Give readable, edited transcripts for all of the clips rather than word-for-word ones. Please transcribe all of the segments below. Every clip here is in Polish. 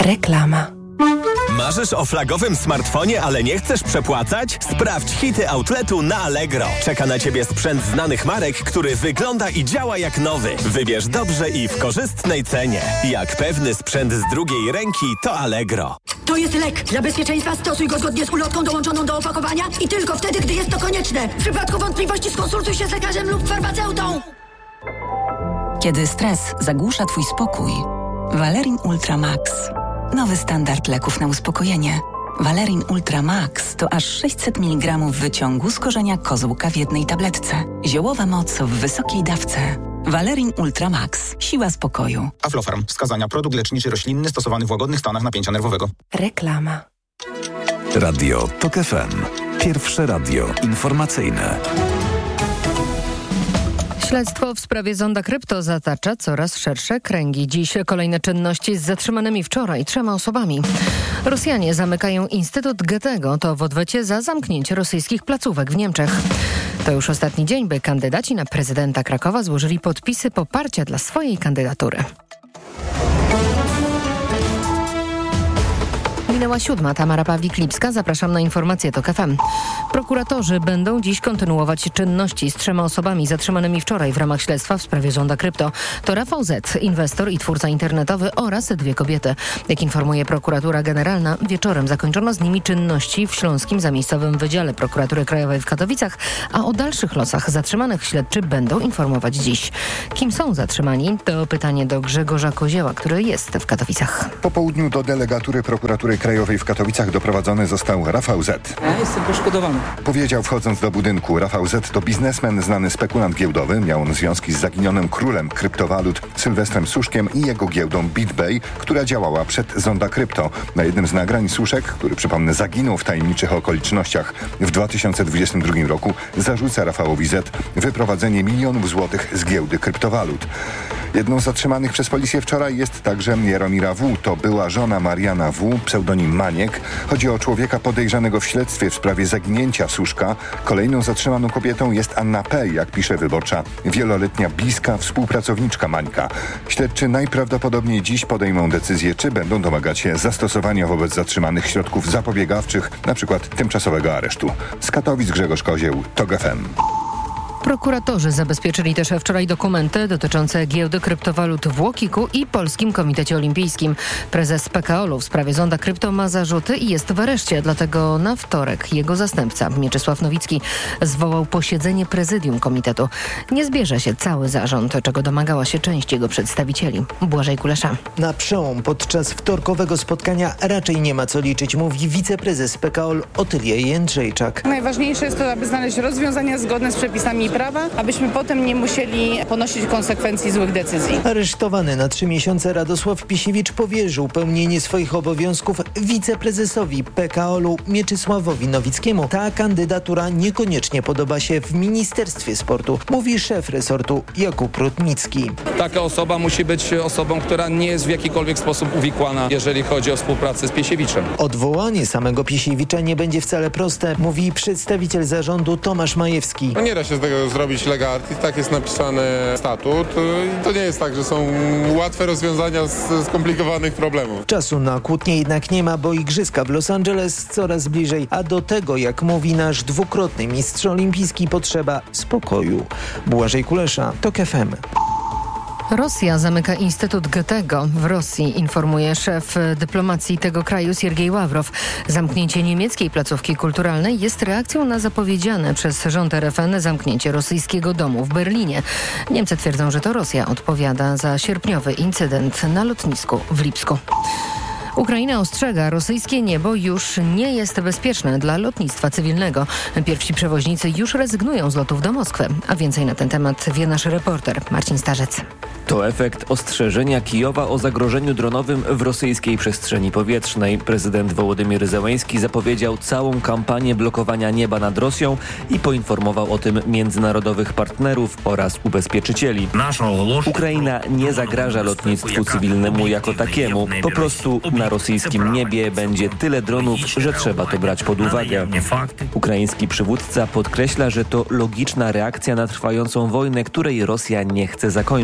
Reklama. Marzysz o flagowym smartfonie, ale nie chcesz przepłacać? Sprawdź hity outletu na Allegro. Czeka na Ciebie sprzęt znanych marek, który wygląda i działa jak nowy. Wybierz dobrze i w korzystnej cenie. Jak pewny sprzęt z drugiej ręki, to Allegro. To jest lek. Dla bezpieczeństwa stosuj go zgodnie z ulotką dołączoną do opakowania i tylko wtedy, gdy jest to konieczne. W przypadku wątpliwości skonsultuj się z lekarzem lub farmaceutą. Kiedy stres zagłusza Twój spokój, Valerin Ultra Max. Nowy standard leków na uspokojenie. Valerin Ultra Max to aż 600 mg wyciągu z korzenia kozłka w jednej tabletce. Ziołowa moc w wysokiej dawce. Valerin Ultra Max. Siła spokoju. Aflofarm. Wskazania: produkt leczniczy roślinny stosowany w łagodnych stanach napięcia nerwowego. Reklama. Radio TOK FM. Pierwsze radio informacyjne. Śledztwo w sprawie zonda krypto zatacza coraz szersze kręgi. Dziś kolejne czynności z zatrzymanymi wczoraj 3 osobami. Rosjanie zamykają Instytut Goethego. To w odwecie za zamknięcie rosyjskich placówek w Niemczech. To już ostatni dzień, by kandydaci na prezydenta Krakowa złożyli podpisy poparcia dla swojej kandydatury. Minęła 7. Tamara Pawlik-Lipska. Zapraszam na informacje TOK FM. Prokuratorzy będą dziś kontynuować czynności z 3 osobami zatrzymanymi wczoraj w ramach śledztwa w sprawie zonda krypto. To Rafał Z., inwestor i twórca internetowy oraz 2 kobiety. Jak informuje prokuratura generalna, wieczorem zakończono z nimi czynności w Śląskim Zamiejscowym Wydziale Prokuratury Krajowej w Katowicach, a o dalszych losach zatrzymanych śledczy będą informować dziś. Kim są zatrzymani? To pytanie do Grzegorza Kozieła, który jest w Katowicach. Po południu do delegatury Prokuratury Krajowej w Katowicach doprowadzony został Rafał Z. Ja jestem poszkodowany. Powiedział, wchodząc do budynku. Rafał Z. to biznesmen, znany spekulant giełdowy. Miał on związki z zaginionym królem kryptowalut Sylwestrem Suszkiem i jego giełdą BitBay, która działała przed zonda krypto. Na jednym z nagrań Suszek, który przypomnę zaginął w tajemniczych okolicznościach w 2022 roku, zarzuca Rafałowi Z. wyprowadzenie milionów złotych z giełdy kryptowalut. Jedną z zatrzymanych przez policję wczoraj jest także Jaromira W. To była żona Mariana W., pseudonim Maniek. Chodzi o człowieka podejrzanego w śledztwie w sprawie zaginięcia Suszka. Kolejną zatrzymaną kobietą jest Anna P., jak pisze Wyborcza, wieloletnia bliska współpracowniczka Mańka. Śledczy najprawdopodobniej dziś podejmą decyzję, czy będą domagać się zastosowania wobec zatrzymanych środków zapobiegawczych, np. tymczasowego aresztu. Z Katowic Grzegorz Kozieł, TOK FM. Prokuratorzy zabezpieczyli też wczoraj dokumenty dotyczące giełdy kryptowalut w UOKiK-u i Polskim Komitecie Olimpijskim. Prezes PKOL-u w sprawie zonda krypto ma zarzuty i jest w areszcie. Dlatego na wtorek jego zastępca Mieczysław Nowicki zwołał posiedzenie prezydium komitetu. Nie zbierze się cały zarząd, czego domagała się część jego przedstawicieli. Błażej Kulesza. Na przełom podczas wtorkowego spotkania raczej nie ma co liczyć, mówi wiceprezes PKOL Otylia Jędrzejczak. Najważniejsze jest to, aby znaleźć rozwiązania zgodne z przepisami prawa, abyśmy potem nie musieli ponosić konsekwencji złych decyzji. Aresztowany na 3 miesiące Radosław Pisiewicz powierzył pełnienie swoich obowiązków wiceprezesowi PKOL-u Mieczysławowi Nowickiemu. Ta kandydatura niekoniecznie podoba się w Ministerstwie Sportu, mówi szef resortu Jakub Rutnicki. Taka osoba musi być osobą, która nie jest w jakikolwiek sposób uwikłana, jeżeli chodzi o współpracę z Pisiewiczem. Odwołanie samego Pisiewicza nie będzie wcale proste, mówi przedstawiciel zarządu Tomasz Majewski. No nie da się z tego zrobić lega artis, tak jest napisany statut. To nie jest tak, że są łatwe rozwiązania z skomplikowanych problemów. Czasu na kłótnie jednak nie ma, bo igrzyska w Los Angeles coraz bliżej, a do tego, jak mówi nasz dwukrotny mistrz olimpijski, potrzeba spokoju. Błażej Kulesza, TOK FM. Rosja zamyka Instytut Goethego w Rosji, informuje szef dyplomacji tego kraju Siergiej Ławrow. Zamknięcie niemieckiej placówki kulturalnej jest reakcją na zapowiedziane przez rząd RFN zamknięcie rosyjskiego domu w Berlinie. Niemcy twierdzą, że to Rosja odpowiada za sierpniowy incydent na lotnisku w Lipsku. Ukraina ostrzega, rosyjskie niebo już nie jest bezpieczne dla lotnictwa cywilnego. Pierwsi przewoźnicy już rezygnują z lotów do Moskwy. A więcej na ten temat wie nasz reporter Marcin Starzec. To efekt ostrzeżenia Kijowa o zagrożeniu dronowym w rosyjskiej przestrzeni powietrznej. Prezydent Wołodymyr Zełenski zapowiedział całą kampanię blokowania nieba nad Rosją i poinformował o tym międzynarodowych partnerów oraz ubezpieczycieli. Ukraina nie zagraża lotnictwu cywilnemu jako takiemu. Po prostu na rosyjskim niebie będzie tyle dronów, że trzeba to brać pod uwagę. Ukraiński przywódca podkreśla, że to logiczna reakcja na trwającą wojnę, której Rosja nie chce zakończyć.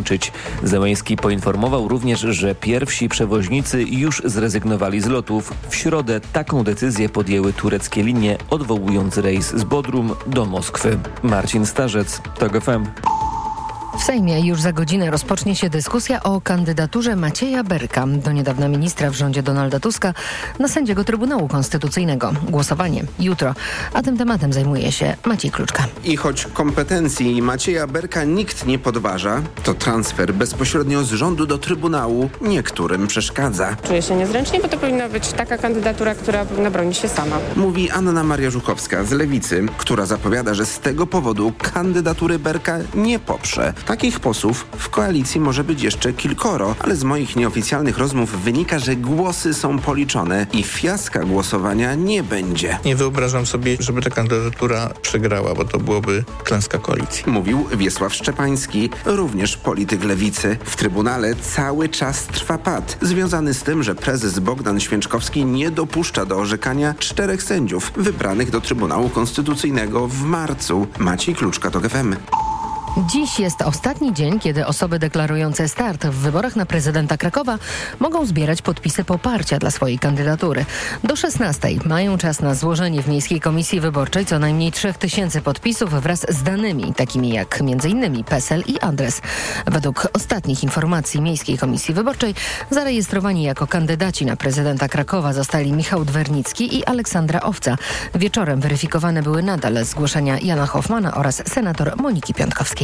Zełenski poinformował również, że pierwsi przewoźnicy już zrezygnowali z lotów. W środę taką decyzję podjęły tureckie linie, odwołując rejs z Bodrum do Moskwy. Marcin Starzec, TOG FM. W Sejmie już za godzinę rozpocznie się dyskusja o kandydaturze Macieja Berka, do niedawna ministra w rządzie Donalda Tuska, na sędziego Trybunału Konstytucyjnego. Głosowanie jutro, a tym tematem zajmuje się Maciej Kluczka. I choć kompetencji Macieja Berka nikt nie podważa, to transfer bezpośrednio z rządu do Trybunału niektórym przeszkadza. Czuję się niezręcznie, bo to powinna być taka kandydatura, która powinna bronić się sama. Mówi Anna Maria Żukowska z Lewicy, która zapowiada, że z tego powodu kandydatury Berka nie poprze. Takich posłów w koalicji może być jeszcze kilkoro, ale z moich nieoficjalnych rozmów wynika, że głosy są policzone i fiaska głosowania nie będzie. Nie wyobrażam sobie, żeby ta kandydatura przegrała, bo to byłoby klęska koalicji. Mówił Wiesław Szczepański, również polityk Lewicy. W Trybunale cały czas trwa pad, związany z tym, że prezes Bogdan Święczkowski nie dopuszcza do orzekania 4 sędziów wybranych do Trybunału Konstytucyjnego w marcu. Maciej Kluczka, TOG FM. Dziś jest ostatni dzień, kiedy osoby deklarujące start w wyborach na prezydenta Krakowa mogą zbierać podpisy poparcia dla swojej kandydatury. Do 16:00 mają czas na złożenie w Miejskiej Komisji Wyborczej co najmniej 3000 podpisów wraz z danymi, takimi jak m.in. PESEL i adres. Według ostatnich informacji Miejskiej Komisji Wyborczej zarejestrowani jako kandydaci na prezydenta Krakowa zostali Michał Dwernicki i Aleksandra Owca. Wieczorem weryfikowane były nadal zgłoszenia Jana Hoffmana oraz senator Moniki Piątkowskiej.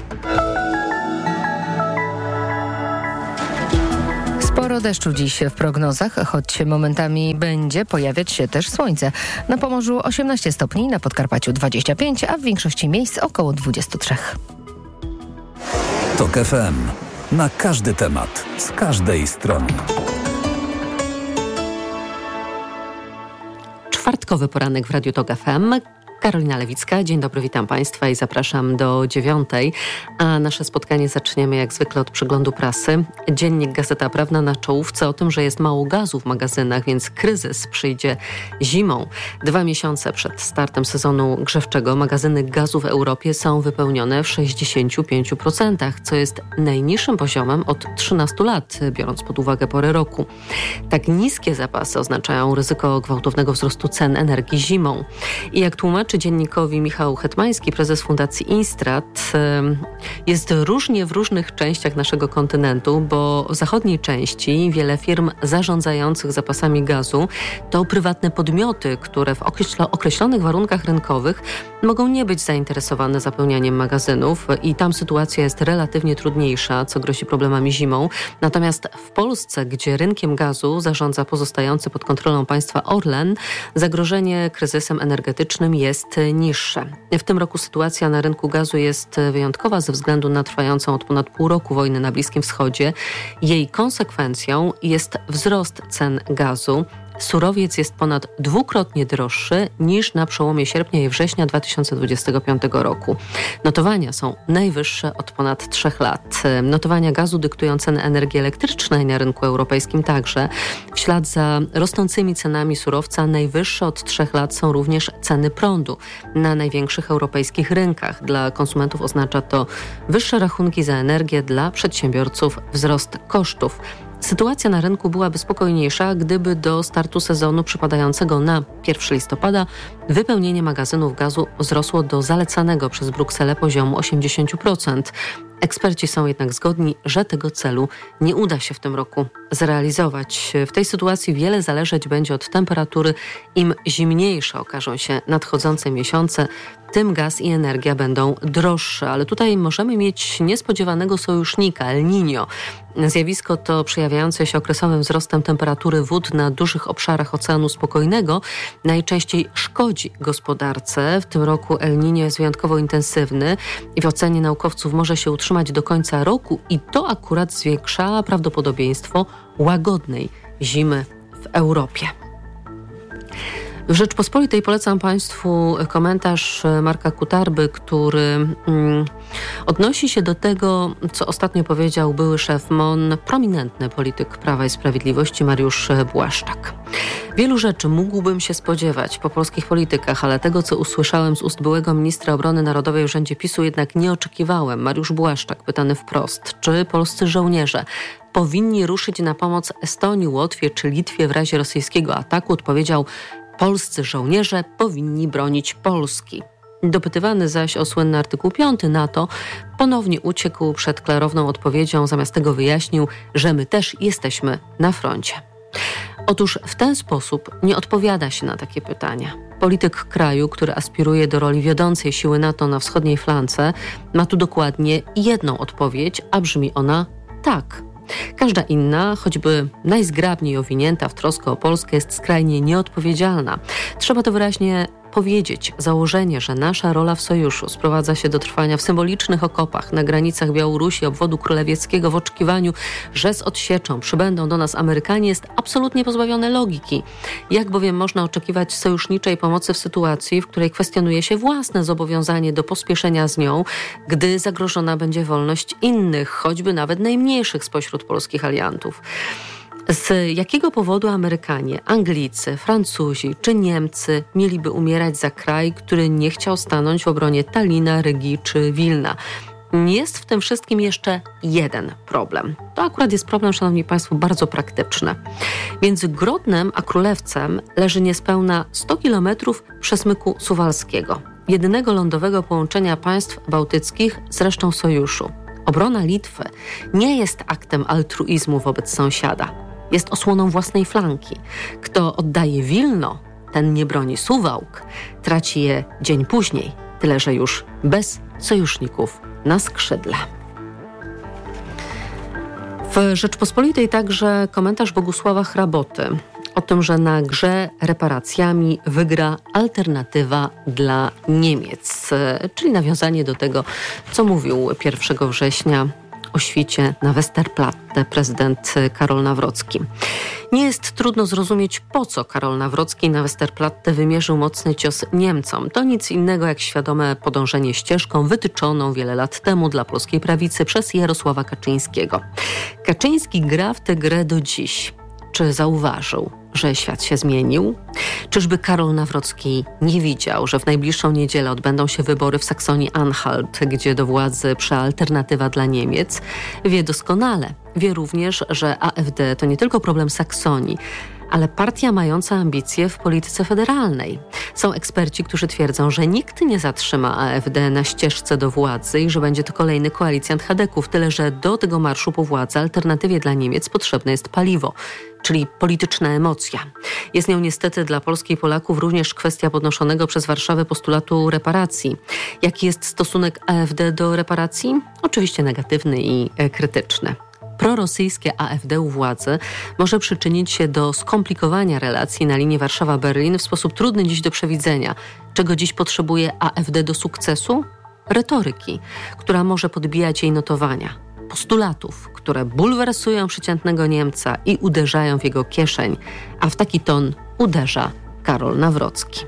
Sporo deszczu dziś w prognozach, choć momentami będzie pojawiać się też słońce. Na Pomorzu 18 stopni, na Podkarpaciu 25, a w większości miejsc około 23. TOG FM. Na każdy temat, z każdej strony. Czwartkowy poranek w Radiu TOG FM. Karolina Lewicka, dzień dobry, witam Państwa i zapraszam do 9:00, a nasze spotkanie zaczniemy jak zwykle od przeglądu prasy. Dziennik Gazeta Prawna na czołówce o tym, że jest mało gazu w magazynach, więc kryzys przyjdzie zimą. 2 miesiące przed startem sezonu grzewczego magazyny gazu w Europie są wypełnione w 65%, co jest najniższym poziomem od 13 lat, biorąc pod uwagę porę roku. Tak niskie zapasy oznaczają ryzyko gwałtownego wzrostu cen energii zimą. I jak tłumaczy dziennikowi Michał Hetmański, prezes Fundacji Instrat, jest różnie w różnych częściach naszego kontynentu, bo w zachodniej części wiele firm zarządzających zapasami gazu to prywatne podmioty, które w określonych warunkach rynkowych mogą nie być zainteresowane zapełnianiem magazynów i tam sytuacja jest relatywnie trudniejsza, co grozi problemami zimą. Natomiast w Polsce, gdzie rynkiem gazu zarządza pozostający pod kontrolą państwa Orlen, zagrożenie kryzysem energetycznym jest niższe. W tym roku sytuacja na rynku gazu jest wyjątkowa ze względu na trwającą od ponad pół roku wojnę na Bliskim Wschodzie. Jej konsekwencją jest wzrost cen gazu. Surowiec jest ponad 2-krotnie droższy niż na przełomie sierpnia i września 2025 roku. Notowania są najwyższe od ponad 3 lat. Notowania gazu dyktują ceny energii elektrycznej na rynku europejskim także. W ślad za rosnącymi cenami surowca najwyższe od 3 lat są również ceny prądu na największych europejskich rynkach. Dla konsumentów oznacza to wyższe rachunki za energię, dla przedsiębiorców wzrost kosztów. Sytuacja na rynku byłaby spokojniejsza, gdyby do startu sezonu przypadającego na 1 listopada wypełnienie magazynów gazu wzrosło do zalecanego przez Brukselę poziomu 80%. Eksperci są jednak zgodni, że tego celu nie uda się w tym roku zrealizować. W tej sytuacji wiele zależeć będzie od temperatury. Im zimniejsze okażą się nadchodzące miesiące, tym gaz i energia będą droższe. Ale tutaj możemy mieć niespodziewanego sojusznika, El Niño. Zjawisko to przejawiające się okresowym wzrostem temperatury wód na dużych obszarach Oceanu Spokojnego najczęściej szkodzi gospodarce. W tym roku El Niño jest wyjątkowo intensywny i w ocenie naukowców może się utrzymać do końca roku i to akurat zwiększa prawdopodobieństwo łagodnej zimy w Europie. W Rzeczpospolitej polecam Państwu komentarz Marka Kutarby, który odnosi się do tego, co ostatnio powiedział były szef MON, prominentny polityk Prawa i Sprawiedliwości Mariusz Błaszczak. Wielu rzeczy mógłbym się spodziewać po polskich politykach, ale tego, co usłyszałem z ust byłego ministra obrony narodowej w urzędzie PiS-u, jednak nie oczekiwałem. Mariusz Błaszczak, pytany wprost, czy polscy żołnierze powinni ruszyć na pomoc Estonii, Łotwie czy Litwie w razie rosyjskiego ataku, odpowiedział: polscy żołnierze powinni bronić Polski. Dopytywany zaś o słynny artykuł 5 NATO, ponownie uciekł przed klarowną odpowiedzią, zamiast tego wyjaśnił, że my też jesteśmy na froncie. Otóż w ten sposób nie odpowiada się na takie pytania. Polityk kraju, który aspiruje do roli wiodącej siły NATO na wschodniej flance, ma tu dokładnie jedną odpowiedź, a brzmi ona tak. Każda inna, choćby najzgrabniej owinięta w troskę o Polskę, jest skrajnie nieodpowiedzialna. Trzeba to wyraźnie powiedzieć. Założenie, że nasza rola w sojuszu sprowadza się do trwania w symbolicznych okopach na granicach Białorusi, obwodu królewieckiego w oczekiwaniu, że z odsieczą przybędą do nas Amerykanie, jest absolutnie pozbawione logiki. Jak bowiem można oczekiwać sojuszniczej pomocy w sytuacji, w której kwestionuje się własne zobowiązanie do pospieszenia z nią, gdy zagrożona będzie wolność innych, choćby nawet najmniejszych spośród polskich aliantów? Z jakiego powodu Amerykanie, Anglicy, Francuzi czy Niemcy mieliby umierać za kraj, który nie chciał stanąć w obronie Talina, Rygi czy Wilna? Jest w tym wszystkim jeszcze jeden problem. To akurat jest problem, szanowni państwo, bardzo praktyczny. Między Grodnem a Królewcem leży niespełna 100 kilometrów przesmyku suwalskiego, jedynego lądowego połączenia państw bałtyckich z resztą sojuszu. Obrona Litwy nie jest aktem altruizmu wobec sąsiada. Jest osłoną własnej flanki. Kto oddaje Wilno, ten nie broni Suwałk, traci je dzień później, tyle że już bez sojuszników na skrzydle. W Rzeczpospolitej także komentarz Bogusława Hraboty o tym, że na grze reparacjami wygra alternatywa dla Niemiec, czyli nawiązanie do tego, co mówił 1 września o świcie na Westerplatte prezydent Karol Nawrocki. Nie jest trudno zrozumieć, po co Karol Nawrocki na Westerplatte wymierzył mocny cios Niemcom. To nic innego jak świadome podążenie ścieżką wytyczoną wiele lat temu dla polskiej prawicy przez Jarosława Kaczyńskiego. Kaczyński gra w tę grę do dziś. Czy zauważył, że świat się zmienił? Czyżby Karol Nawrocki nie widział, że w najbliższą niedzielę odbędą się wybory w Saksonii-Anhalt, gdzie do władzy prze alternatywa dla Niemiec? Wie doskonale. Wie również, że AfD to nie tylko problem Saksonii, ale partia mająca ambicje w polityce federalnej. Są eksperci, którzy twierdzą, że nikt nie zatrzyma AfD na ścieżce do władzy i że będzie to kolejny koalicjant chadeków, tyle że do tego marszu po władzy alternatywie dla Niemiec potrzebne jest paliwo, czyli polityczna emocja. Jest nią niestety dla Polski i Polaków również kwestia podnoszonego przez Warszawę postulatu reparacji. Jaki jest stosunek AfD do reparacji? Oczywiście negatywny i krytyczny. Prorosyjskie AfD u władzy może przyczynić się do skomplikowania relacji na linii Warszawa-Berlin w sposób trudny dziś do przewidzenia. Czego dziś potrzebuje AfD do sukcesu? Retoryki, która może podbijać jej notowania. Postulatów, które bulwersują przeciętnego Niemca i uderzają w jego kieszeń, a w taki ton uderza Karol Nawrocki.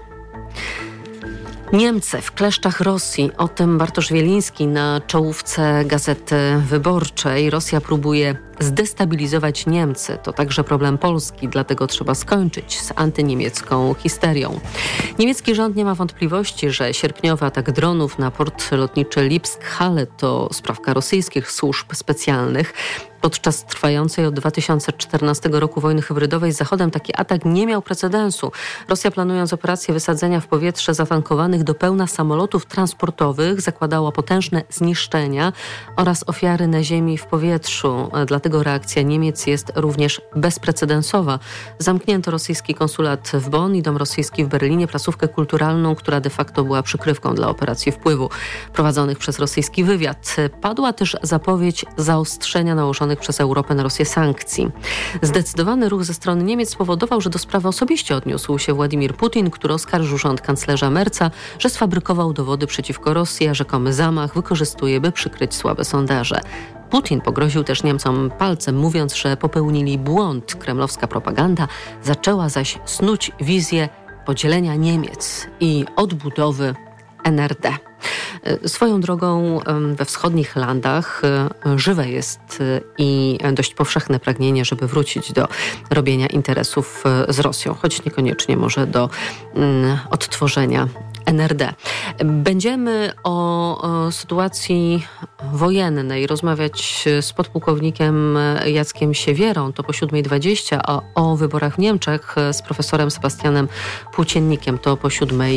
Niemcy w kleszczach Rosji. O tym Bartosz Wieliński na czołówce Gazety Wyborczej. Rosja próbuje zdestabilizować Niemcy. To także problem Polski, dlatego trzeba skończyć z antyniemiecką histerią. Niemiecki rząd nie ma wątpliwości, że sierpniowy atak dronów na port lotniczy Lipsk-Halle to sprawka rosyjskich służb specjalnych. Podczas trwającej od 2014 roku wojny hybrydowej z Zachodem taki atak nie miał precedensu. Rosja, planując operację wysadzenia w powietrze zatankowanych do pełna samolotów transportowych, zakładała potężne zniszczenia oraz ofiary na ziemi i w powietrzu. Dlatego reakcja Niemiec jest również bezprecedensowa. Zamknięto rosyjski konsulat w Bonn i dom rosyjski w Berlinie, placówkę kulturalną, która de facto była przykrywką dla operacji wpływu prowadzonych przez rosyjski wywiad. Padła też zapowiedź zaostrzenia nałożonych przez Europę na Rosję sankcji. Zdecydowany ruch ze strony Niemiec spowodował, że do sprawy osobiście odniósł się Władimir Putin, który oskarżył rząd kanclerza Merza, że sfabrykował dowody przeciwko Rosji, a rzekomy zamach wykorzystuje, by przykryć słabe sondaże. Putin pogroził też Niemcom palcem, mówiąc, że popełnili błąd. Kremlowska propaganda zaczęła zaś snuć wizję podzielenia Niemiec i odbudowy NRD. Swoją drogą we wschodnich landach żywe jest i dość powszechne pragnienie, żeby wrócić do robienia interesów z Rosją, choć niekoniecznie może do odtworzenia NRD. Będziemy o sytuacji wojennej rozmawiać z podpułkownikiem Jackiem Siewierą, to po 7:20, a o wyborach w Niemczech z profesorem Sebastianem Płóciennikiem, to po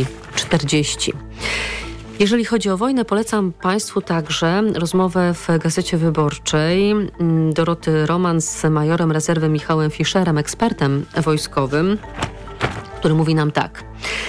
7:40. Jeżeli chodzi o wojnę, polecam Państwu także rozmowę w Gazecie Wyborczej Doroty Roman z majorem rezerwy Michałem Fischerem, ekspertem wojskowym, który mówi nam tak.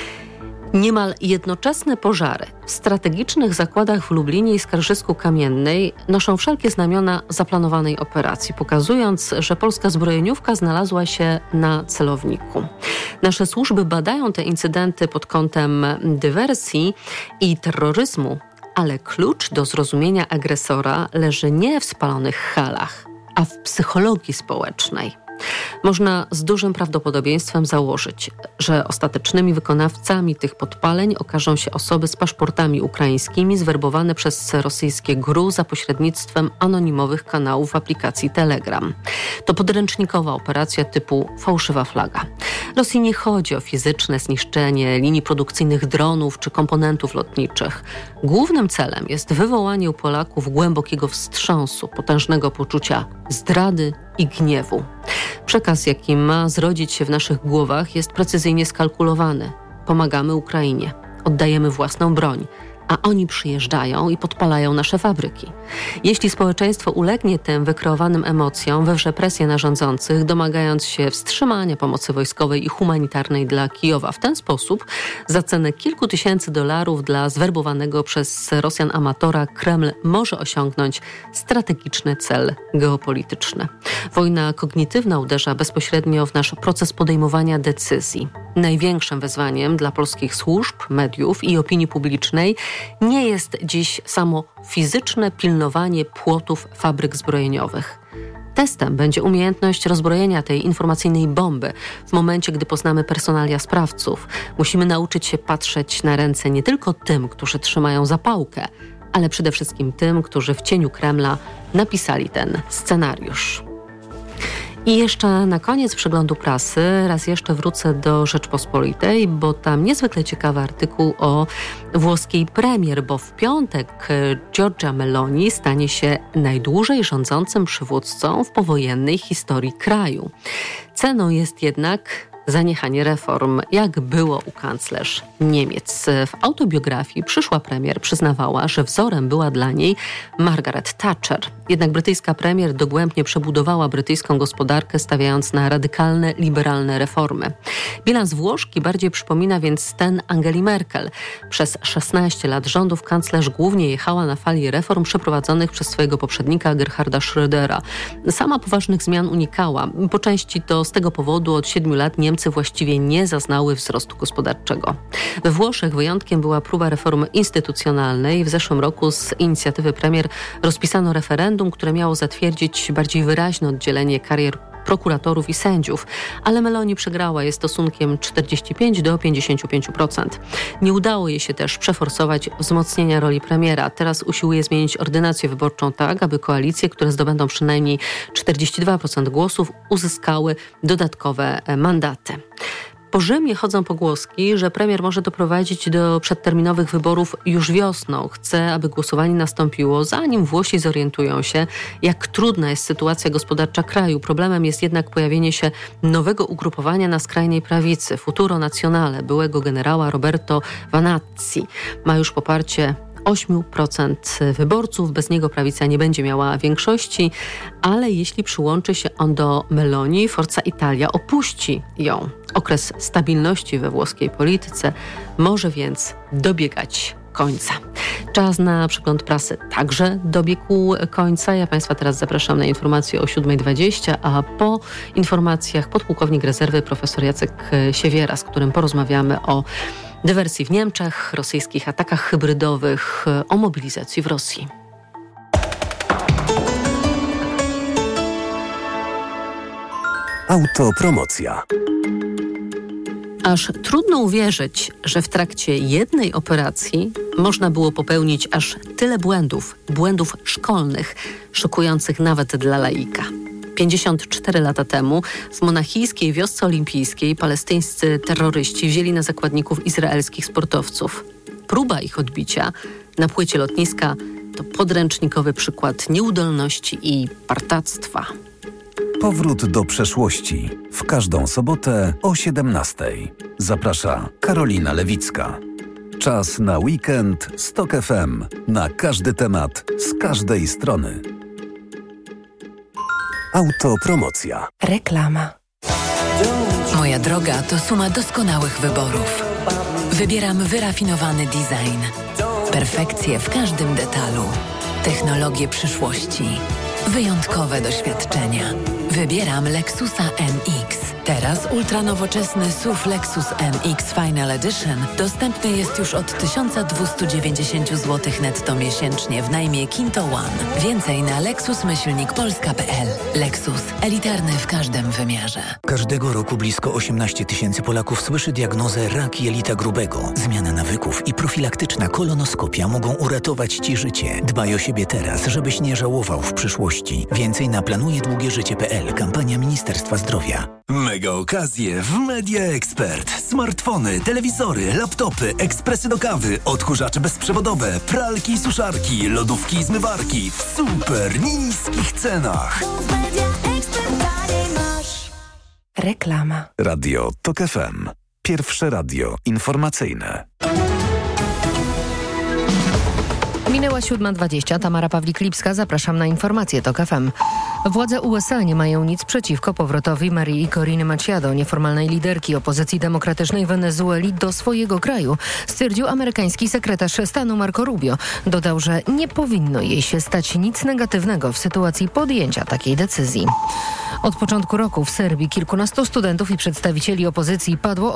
Niemal jednoczesne pożary w strategicznych zakładach w Lublinie i Skarżysku-Kamiennej noszą wszelkie znamiona zaplanowanej operacji, pokazując, że polska zbrojeniówka znalazła się na celowniku. Nasze służby badają te incydenty pod kątem dywersji i terroryzmu, ale klucz do zrozumienia agresora leży nie w spalonych halach, a w psychologii społecznej. Można z dużym prawdopodobieństwem założyć, że ostatecznymi wykonawcami tych podpaleń okażą się osoby z paszportami ukraińskimi zwerbowane przez rosyjskie GRU za pośrednictwem anonimowych kanałów w aplikacji Telegram. To podręcznikowa operacja typu fałszywa flaga. Rosji nie chodzi o fizyczne zniszczenie linii produkcyjnych dronów czy komponentów lotniczych. Głównym celem jest wywołanie u Polaków głębokiego wstrząsu, potężnego poczucia zdrady i gniewu. Przekaz, jaki ma zrodzić się w naszych głowach, jest precyzyjnie skalkulowany. Pomagamy Ukrainie, oddajemy własną broń, a oni przyjeżdżają i podpalają nasze fabryki. Jeśli społeczeństwo ulegnie tym wykreowanym emocjom, wywrze presję na rządzących, domagając się wstrzymania pomocy wojskowej i humanitarnej dla Kijowa. W ten sposób za cenę kilku tysięcy dolarów dla zwerbowanego przez Rosjan amatora Kreml może osiągnąć strategiczny cel geopolityczny. Wojna kognitywna uderza bezpośrednio w nasz proces podejmowania decyzji. Największym wyzwaniem dla polskich służb, mediów i opinii publicznej nie jest dziś samo fizyczne pilnowanie płotów fabryk zbrojeniowych. Testem będzie umiejętność rozbrojenia tej informacyjnej bomby w momencie, gdy poznamy personalia sprawców. Musimy nauczyć się patrzeć na ręce nie tylko tym, którzy trzymają zapałkę, ale przede wszystkim tym, którzy w cieniu Kremla napisali ten scenariusz. I jeszcze na koniec przeglądu prasy raz jeszcze wrócę do Rzeczpospolitej, bo tam niezwykle ciekawy artykuł o włoskiej premier, bo w piątek Giorgia Meloni stanie się najdłużej rządzącym przywódcą w powojennej historii kraju. Ceną jest jednak zaniechanie reform, jak było u kanclerz Niemiec. W autobiografii przyszła premier przyznawała, że wzorem była dla niej Margaret Thatcher. Jednak brytyjska premier dogłębnie przebudowała brytyjską gospodarkę, stawiając na radykalne, liberalne reformy. Bilans Włoszki bardziej przypomina więc ten Angeli Merkel. Przez 16 lat rządów kanclerz głównie jechała na fali reform przeprowadzonych przez swojego poprzednika Gerharda Schrödera. Sama poważnych zmian unikała. Po części to z tego powodu od 7 lat Niemcy właściwie nie zaznały wzrostu gospodarczego. We Włoszech wyjątkiem była próba reformy instytucjonalnej. W zeszłym roku z inicjatywy premier rozpisano referendum, które miało zatwierdzić bardziej wyraźne oddzielenie karier prokuratorów i sędziów, ale Meloni przegrała je stosunkiem 45 do 55%. Nie udało jej się też przeforsować wzmocnienia roli premiera. Teraz usiłuje zmienić ordynację wyborczą tak, aby koalicje, które zdobędą przynajmniej 42% głosów, uzyskały dodatkowe mandaty. Po Rzymie chodzą pogłoski, że premier może doprowadzić do przedterminowych wyborów już wiosną. Chce, aby głosowanie nastąpiło, zanim Włosi zorientują się, jak trudna jest sytuacja gospodarcza kraju. Problemem jest jednak pojawienie się nowego ugrupowania na skrajnej prawicy, Futuro Nazionale, byłego generała Roberto Vanazzi. Ma już poparcie 8% wyborców. Bez niego prawica nie będzie miała większości, ale jeśli przyłączy się on do Meloni, Forza Italia opuści ją. Okres stabilności we włoskiej polityce może więc dobiegać końca. Czas na przegląd prasy także dobiegł końca. Ja Państwa teraz zapraszam na informacje o 7:20, a po informacjach podpułkownik rezerwy profesor Jacek Siewiera, z którym porozmawiamy o dywersji w Niemczech, rosyjskich atakach hybrydowych, o mobilizacji w Rosji. Autopromocja. Aż trudno uwierzyć, że w trakcie jednej operacji można było popełnić aż tyle błędów szkolnych, szokujących nawet dla laika. 54 lata temu w monachijskiej wiosce olimpijskiej palestyńscy terroryści wzięli na zakładników izraelskich sportowców. Próba ich odbicia na płycie lotniska to podręcznikowy przykład nieudolności i partactwa. Powrót do przeszłości. W każdą sobotę o 17:00. Zaprasza Karolina Lewicka. Czas na weekend z TOK FM. Na każdy temat, z każdej strony. Autopromocja. Reklama. Moja droga to suma doskonałych wyborów. Wybieram wyrafinowany design. Perfekcję w każdym detalu. Technologie przyszłości. Wyjątkowe doświadczenia. Wybieram Lexusa NX. Teraz ultranowoczesny SUV Lexus NX Final Edition dostępny jest już od 1290 zł netto miesięcznie w najmie Kinto One. Więcej na lexus-polska.pl. Lexus. Elitarny w każdym wymiarze. Każdego roku blisko 18 000 Polaków słyszy diagnozę rak jelita grubego. Zmiana nawyków i profilaktyczna kolonoskopia mogą uratować Ci życie. Dbaj o siebie teraz, żebyś nie żałował w przyszłości. Więcej na planujedługieżycie.pl. Kampania Ministerstwa Zdrowia. Mega okazje w Media Expert. Smartfony, telewizory, laptopy, ekspresy do kawy, odkurzacze bezprzewodowe, pralki i suszarki, lodówki i zmywarki w super niskich cenach. Reklama. Radio TOK FM. Pierwsze radio informacyjne. Minęła 7:20. Tamara Pawlik-Lipska. Zapraszam na informacje TOK FM. Władze USA nie mają nic przeciwko powrotowi Marii Coriny Machado, nieformalnej liderki opozycji demokratycznej Wenezueli, do swojego kraju, stwierdził amerykański sekretarz stanu Marco Rubio. Dodał, że nie powinno jej się stać nic negatywnego w sytuacji podjęcia takiej decyzji. Od początku roku w Serbii kilkunastu studentów i przedstawicieli opozycji padło